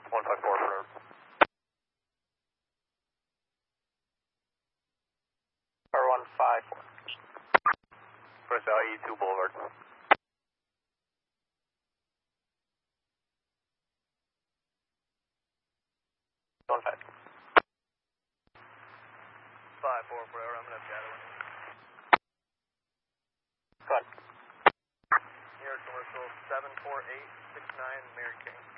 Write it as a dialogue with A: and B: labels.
A: 154 road. R154. Press E2 Boulevard. On 5.
B: 5-4 Forever, I'm going to have shadow.
A: Go ahead.
B: New York Commercial 74869 Mary King.